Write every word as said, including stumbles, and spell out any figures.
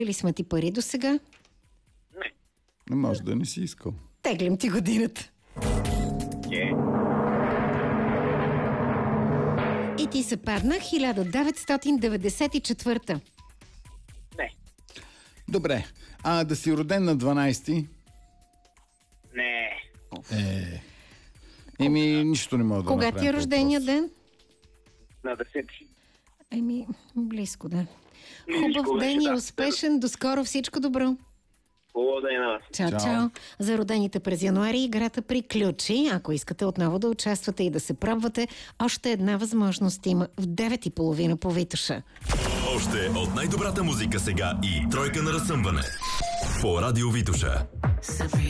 Или сме ти пари до сега? Не. Не може да не си искал. Теглим ти годината. Е. И ти се падна хиляда деветстотин деветдесет и четвърта. Не. Добре. А да си роден на дванайсети? Не. Е. Еми, нищо не мога да Кога направим ти е по рождения въпроса. ден? На десети. Еми, близко, да. Близко Хубав беше, ден и да. успешен. До скоро, всичко добро. Хубаво да е на вас. Чао, Чао. чао. За родените през януари играта приключи. Ако искате отново да участвате и да се пробвате, още една възможност има в девет и половина по Витоша. Още от най-добрата музика сега и тройка на разсъмване по Радио Витоша.